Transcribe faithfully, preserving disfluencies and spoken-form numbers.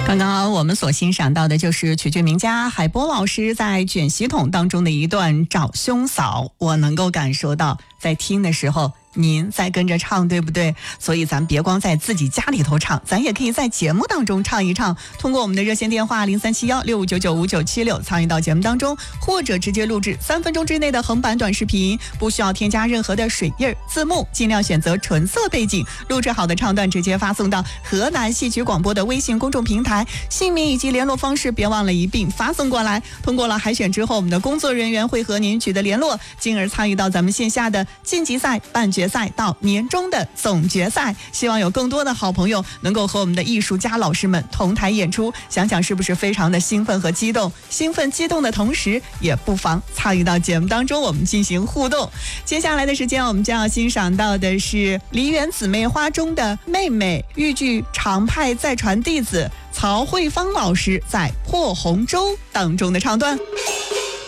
刚刚我们所欣赏到的就是曲剧名家海波老师在卷系统当中的一段找兄嫂，我能够感受到在听的时候您在跟着唱，对不对？所以咱别光在自己家里头唱，咱也可以在节目当中唱一唱，通过我们的热线电话零三七幺六五九九五九七六参与到节目当中，或者直接录制三分钟之内的横版短视频，不需要添加任何的水印字幕，尽量选择纯色背景，录制好的唱段直接发送到河南戏曲广播的微信公众平台，姓名以及联络方式别忘了一并发送过来。通过了海选之后，我们的工作人员会和您取得联络，进而参与到咱们线下的晋级赛、半决赛到年终的总决赛。希望有更多的好朋友能够和我们的艺术家老师们同台演出，想想是不是非常的兴奋和激动？兴奋激动的同时，也不妨参与到节目当中，我们进行互动。接下来的时间，我们将要欣赏到的是梨园姊妹花中的妹妹，豫剧常派再传弟子曹慧芳老师在《破红舟》当中的唱段。